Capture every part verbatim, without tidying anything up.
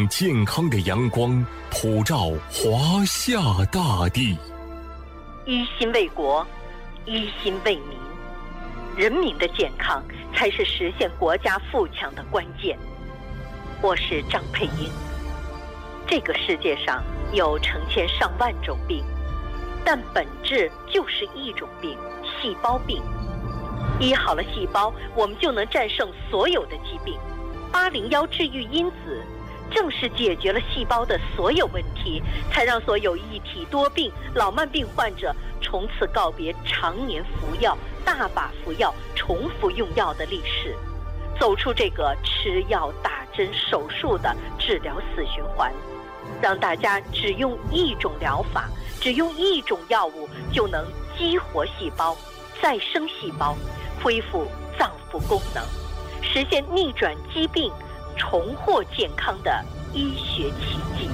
让健康的阳光普照华夏大地。 一心为国，一心为民，人民的健康才是实现国家富强的关键。我是张佩英。这个世界上有成千上万种病，但本质就是一种病——细胞病。医好了细胞，我们就能战胜所有的疾病。八零幺治愈因子正是解决了细胞的所有问题，才让所有一体多病、老慢病患者从此告别常年服药、大把服药、重复用药的历史，走出这个吃药、打针、手术的治疗死循环，让大家只用一种疗法，只用一种药物就能激活细胞、再生细胞、恢复脏腑功能，实现逆转疾病、重获健康的医学奇迹。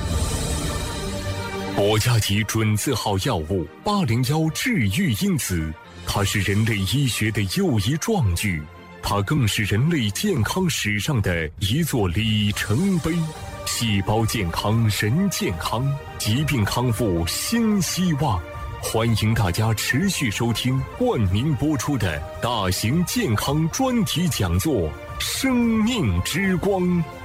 国家级准字号药物八零幺治愈因子，它是人类医学的又一壮举，它更是人类健康史上的一座里程碑。细胞健康人健康，疾病康复新希望。欢迎大家持续收听冠名播出的大型健康专题讲座《生命之光》。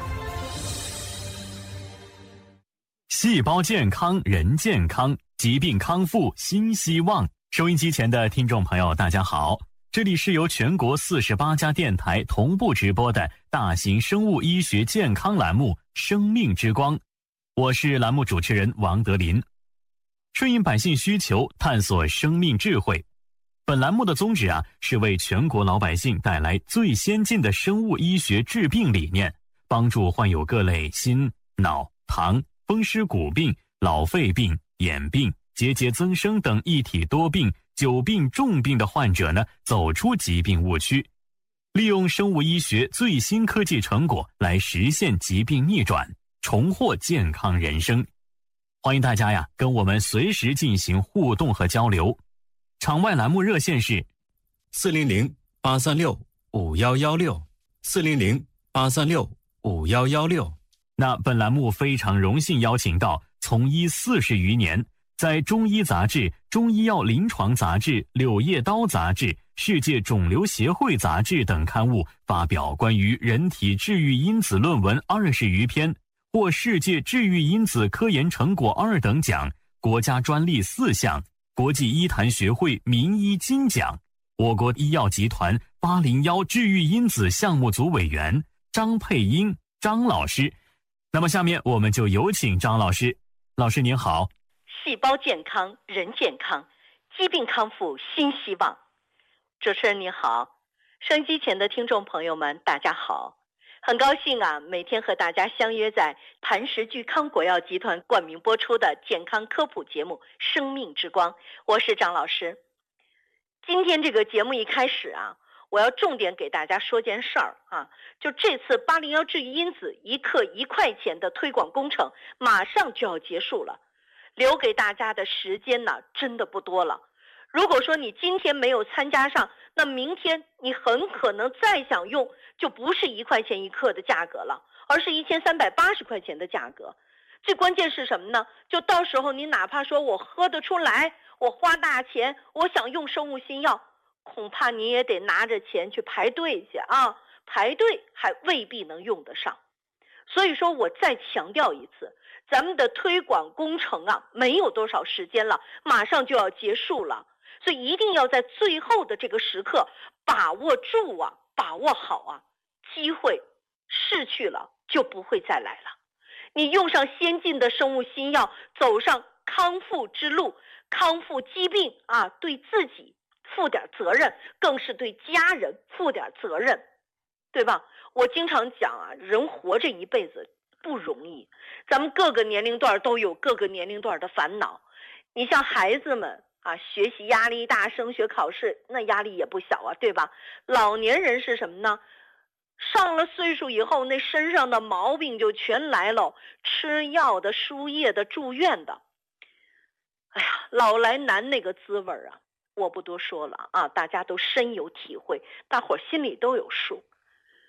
细胞健康人健康，疾病康复新希望。收音机前的听众朋友大家好，这里是由全国四十八家电台同步直播的大型生物医学健康栏目《生命之光》，我是栏目主持人王德林。顺应百姓需求，探索生命智慧。本栏目的宗旨啊，是为全国老百姓带来最先进的生物医学治病理念，帮助患有各类心、脑、糖、风湿骨病、老肺病、眼病、结节增生等一体多病、久病重病的患者呢，走出疾病误区，利用生物医学最新科技成果来实现疾病逆转，重获健康人生。欢迎大家呀，跟我们随时进行互动和交流。场外栏目热线是四零零八三六五幺幺六四零零八三六五幺幺六。 那本栏目非常荣幸邀请到从医四十余年，在中医杂志、中医药临床杂志、柳叶刀杂志、世界肿瘤协会杂志等刊物发表关于人体治愈因子论文二十余篇，获世界治愈因子科研成果二等奖、国家专利四项、国际医坛学会名医金奖。我国医药集团八零幺治愈因子项目组委员张佩英张老师。那么下面我们就有请张老师。老师您好。 细胞健康人健康，疾病康复新希望。主持人您好，收音机前的听众朋友们大家好，很高兴啊，每天和大家相约在磐石聚康国药集团冠名播出的健康科普节目《生命之光》，我是张老师。今天这个节目一开始啊，我要重点给大家说件事儿啊，就这次八零幺治愈因子一克一块钱的推广工程马上就要结束了，留给大家的时间呢真的不多了。如果说你今天没有参加上，那明天你很可能再想用就不是一块钱一克的价格了，而是一千三百八十块钱的价格。最关键是什么呢？就到时候你哪怕说我喝得出来，我花大钱，我想用生物新药，恐怕你也得拿着钱去排队去啊，排队还未必能用得上。所以说我再强调一次，咱们的推广工程啊，没有多少时间了，马上就要结束了，所以一定要在最后的这个时刻把握住啊，把握好啊，机会逝去了就不会再来了。你用上先进的生物新药，走上康复之路，康复疾病啊，对自己负点责任，更是对家人负点责任，对吧？我经常讲啊，人活这一辈子不容易，咱们各个年龄段都有各个年龄段的烦恼。你像孩子们啊，学习压力大，升学考试那压力也不小啊，对吧？老年人是什么呢？上了岁数以后，那身上的毛病就全来了，吃药的、输液的、住院的。哎呀，老来难那个滋味啊，我不多说了啊，大家都深有体会，大伙儿心里都有数。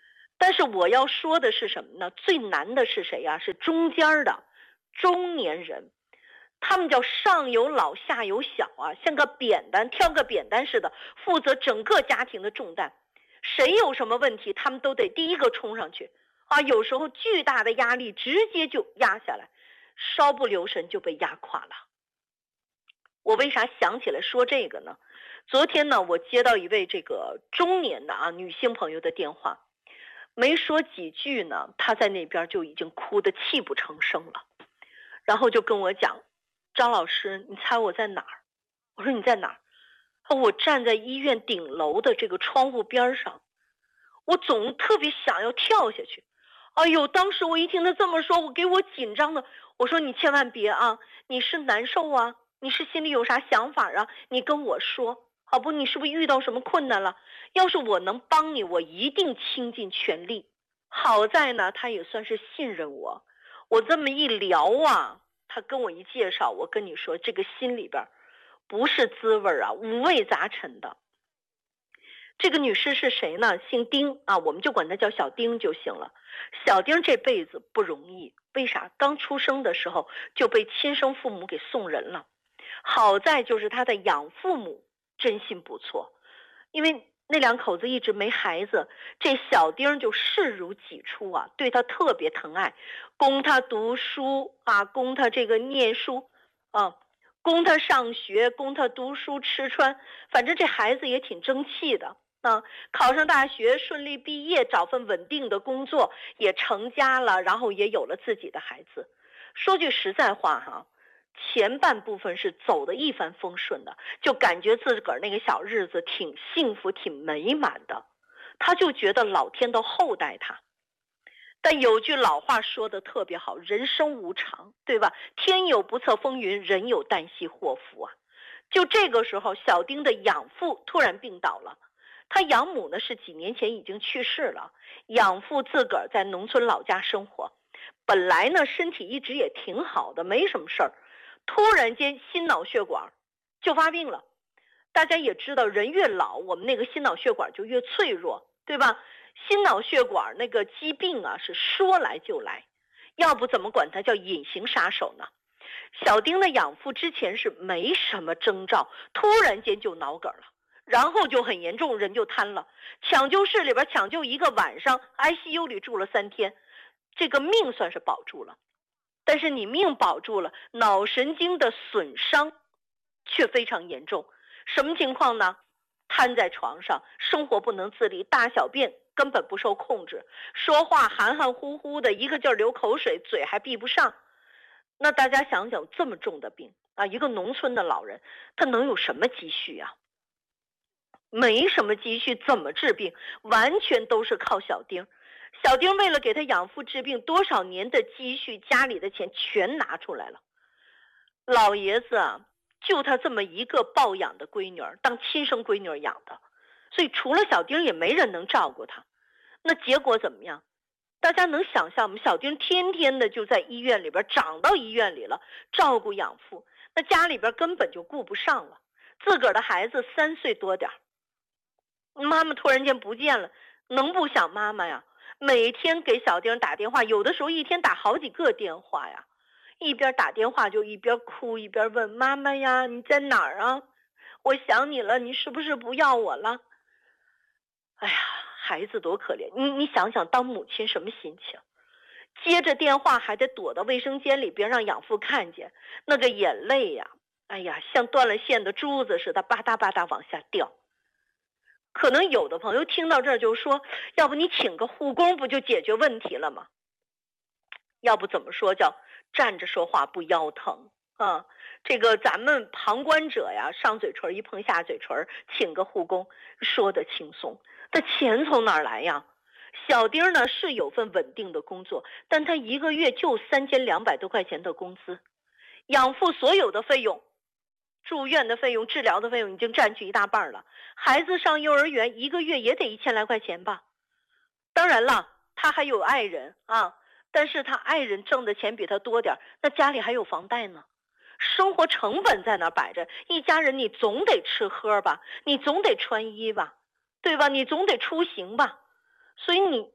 但是我要说的是什么呢？最难的是谁呀？是中间的中年人，他们叫上有老下有小啊，像个扁担挑个扁担似的，负责整个家庭的重担。谁有什么问题，他们都得第一个冲上去啊！有时候巨大的压力直接就压下来，稍不留神就被压垮了。我为啥想起来说这个呢？昨天呢，我接到一位这个中年的啊女性朋友的电话，没说几句呢，她在那边就已经哭得泣不成声了，然后就跟我讲，张老师，你猜我在哪儿？我说你在哪儿？我站在医院顶楼的这个窗户边上，我总特别想要跳下去。哎呦，当时我一听他这么说，我给我紧张的，我说你千万别啊，你是难受啊，你是心里有啥想法啊，你跟我说，好不？你是不是遇到什么困难了？要是我能帮你，我一定倾尽全力。好在呢，他也算是信任我，我这么一聊啊，他跟我一介绍，我跟你说，这个心里边不是滋味啊，五味杂陈的。这个女士是谁呢？姓丁啊，我们就管她叫小丁就行了。小丁这辈子不容易，为啥？刚出生的时候就被亲生父母给送人了。好在就是他的养父母真心不错，因为那两口子一直没孩子，这小丁就视如己出啊，对他特别疼爱，供他读书啊，供他这个念书啊，供他上学，供他读书吃穿，反正这孩子也挺争气的啊。考上大学顺利毕业，找份稳定的工作，也成家了，然后也有了自己的孩子。说句实在话哈，前半部分是走得一帆风顺的，就感觉自个儿那个小日子挺幸福挺美满的，他就觉得老天都厚待他。但有句老话说的特别好，人生无常，对吧？天有不测风云，人有旦夕祸福啊。就这个时候，小丁的养父突然病倒了，他养母呢是几年前已经去世了，养父自个儿在农村老家生活，本来呢身体一直也挺好的，没什么事儿，突然间心脑血管就发病了。大家也知道，人越老，我们那个心脑血管就越脆弱，对吧？心脑血管那个疾病啊，是说来就来，要不怎么管它叫隐形杀手呢？小丁的养父之前是没什么征兆，突然间就脑梗了，然后就很严重，人就瘫了。抢救室里边抢救一个晚上 I C U 里住了三天，这个命算是保住了。但是你命保住了，脑神经的损伤却非常严重。什么情况呢？瘫在床上，生活不能自理，大小便根本不受控制，说话含含糊糊的，一个劲儿流口水，嘴还闭不上。那大家想想，这么重的病啊，一个农村的老人，他能有什么积蓄啊？没什么积蓄，怎么治病？完全都是靠小丁。小丁为了给他养父治病，多少年的积蓄，家里的钱全拿出来了。老爷子啊，就他这么一个抱养的闺女儿，当亲生闺女儿养的，所以除了小丁也没人能照顾他。那结果怎么样？大家能想象吗？小丁天天的就在医院里边，长到医院里了，照顾养父，那家里边根本就顾不上了。自个儿的孩子三岁多点儿，妈妈突然间不见了，能不想妈妈呀？每天给小丁打电话，有的时候一天打好几个电话呀，一边打电话就一边哭，一边问妈妈呀，你在哪儿啊？我想你了，你是不是不要我了？哎呀，孩子多可怜，你你想想当母亲什么心情？接着电话还得躲到卫生间里，别让养父看见，那个眼泪呀，哎呀，像断了线的珠子似的，吧嗒吧嗒往下掉。可能有的朋友听到这儿就说，要不你请个护工不就解决问题了吗？要不怎么说叫站着说话不腰疼啊？这个咱们旁观者呀，上嘴唇一碰下嘴唇，请个护工说得轻松，那钱从哪儿来呀？小丁呢是有份稳定的工作，但他一个月就三千两百多块钱的工资，养父所有的费用，住院的费用、治疗的费用已经占据一大半了。孩子上幼儿园一个月也得一千来块钱吧。当然了，他还有爱人啊，但是他爱人挣的钱比他多点，那家里还有房贷呢。生活成本在那摆着，一家人你总得吃喝吧，你总得穿衣吧，对吧？你总得出行吧。所以你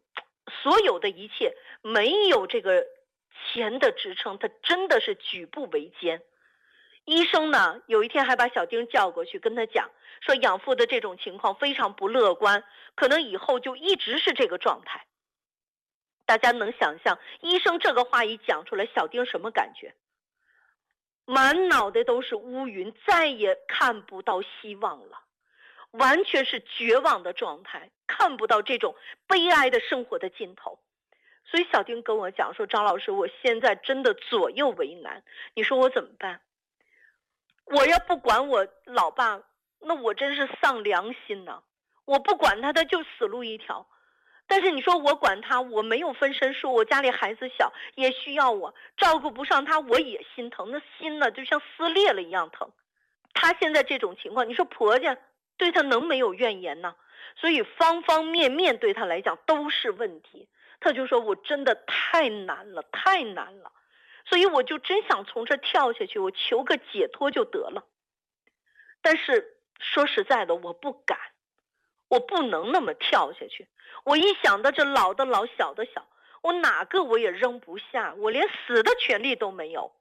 所有的一切没有这个钱的支撑，他真的是举步维艰。医生呢，有一天还把小丁叫过去，跟他讲说养父的这种情况非常不乐观，可能以后就一直是这个状态。大家能想象医生这个话一讲出来，小丁什么感觉？满脑袋都是乌云，再也看不到希望了，完全是绝望的状态，看不到这种悲哀的生活的尽头。所以小丁跟我讲说，张老师，我现在真的左右为难，你说我怎么办？我要不管我老爸，那我真是丧良心呐！我不管他，他就死路一条。但是你说我管他，我没有分身术，我家里孩子小，也需要我照顾不上他，我也心疼，那心呢就像撕裂了一样疼。他现在这种情况，你说婆家对他能没有怨言呢？所以方方面面对他来讲都是问题。他就说我真的太难了，太难了，所以我就真想从这跳下去，我求个解脱就得了。但是说实在的，我不敢，我不能那么跳下去。我一想到这老的老小的小，我哪个我也扔不下，我连死的权利都没有。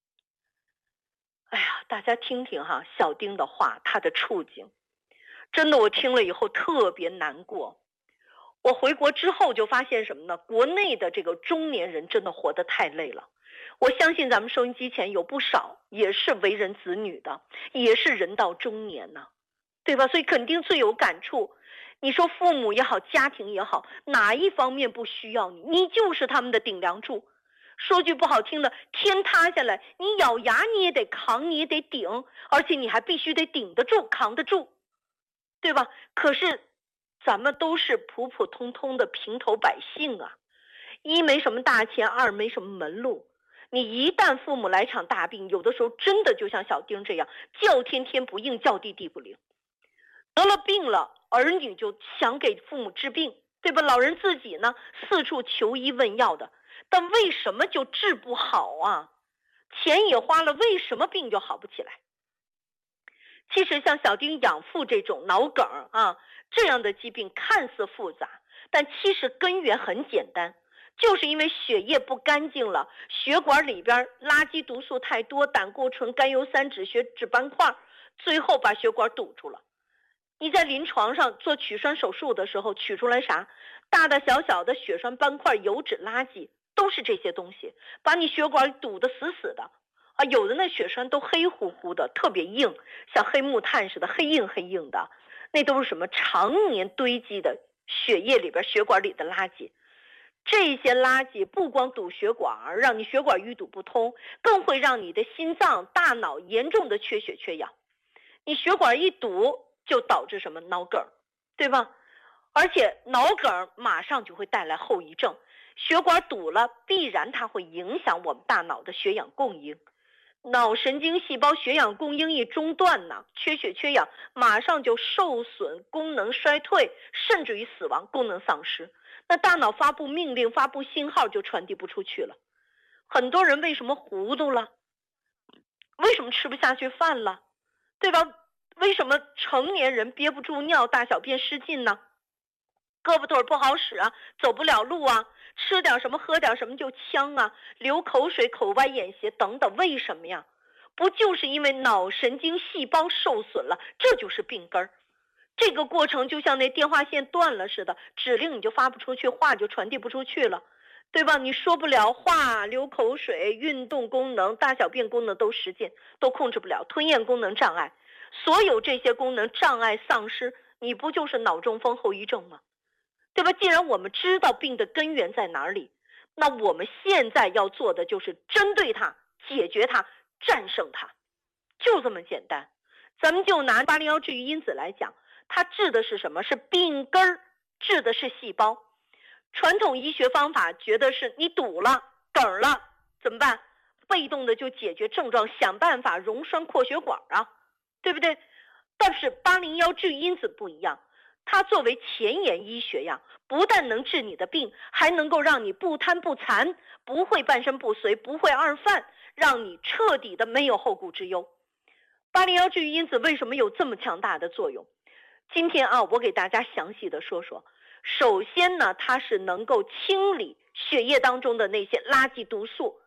哎呀，大家听听哈，小丁的话，他的处境，真的我听了以后特别难过。我回国之后就发现什么呢？国内的这个中年人真的活得太累了。我相信咱们收音机前有不少也是为人子女的，也是人到中年呢、啊，对吧？所以肯定最有感触。你说父母也好，家庭也好，哪一方面不需要你，你就是他们的顶梁柱。说句不好听的，天塌下来，你咬牙你也得扛，你也得顶，而且你还必须得顶得住，扛得住，对吧？可是咱们都是普普通通的平头百姓啊，一没什么大钱，二没什么门路。你一旦父母来场大病，有的时候真的就像小丁这样，叫天天不应，叫地地不灵。得了病了，儿女就想给父母治病，对吧？老人自己呢，四处求医问药的，但为什么就治不好啊？钱也花了，为什么病就好不起来？其实像小丁养父这种脑梗啊这样的疾病看似复杂，但其实根源很简单，就是因为血液不干净了，血管里边垃圾毒素太多，胆固醇、甘油三酯、血脂斑块，最后把血管堵住了。你在临床上做取栓手术的时候，取出来啥？大大小小的血栓斑块、油脂、垃圾，都是这些东西，把你血管堵得死死的啊！有的那血栓都黑乎乎的，特别硬，像黑木炭似的，黑硬黑硬的，那都是什么？常年堆积的血液里边、血管里的垃圾。这些垃圾不光堵血管，让你血管淤堵不通，更会让你的心脏、大脑严重的缺血缺氧。你血管一堵，就导致什么脑梗，对吧？而且脑梗马上就会带来后遗症，血管堵了，必然它会影响我们大脑的血氧供应。脑神经细胞血氧供应一中断呢，缺血缺氧，马上就受损，功能衰退，甚至于死亡，功能丧失。那大脑发布命令、发布信号就传递不出去了。很多人为什么糊涂了？为什么吃不下去饭了？对吧？为什么成年人憋不住尿，大小便失禁呢？胳膊腿不好使啊，走不了路啊，吃点什么喝点什么就呛啊，流口水、口歪眼斜等等，为什么呀？不就是因为脑神经细胞受损了，这就是病根儿。这个过程就像那电话线断了似的，指令你就发不出去，话就传递不出去了，对吧？你说不了话，流口水，运动功能、大小便功能都失禁，都控制不了，吞咽功能障碍，所有这些功能障碍丧失，你不就是脑中风后遗症吗？对吧？既然我们知道病的根源在哪里，那我们现在要做的就是针对它，解决它，战胜它，就这么简单。咱们就拿八零幺治愈因子来讲，它治的是什么？是病根儿，治的是细胞。传统医学方法觉得是你堵了、梗了，怎么办？被动的就解决症状，想办法溶栓扩血管啊，对不对？但是八零幺治愈因子不一样，它作为前沿医学呀，不但能治你的病，还能够让你不贪不残，不会半身不遂，不会二犯，让你彻底的没有后顾之忧。八零幺治愈因子为什么有这么强大的作用？今天啊，我给大家详细的说说。 首先呢，它是能够清理血液当中的那些垃圾毒素，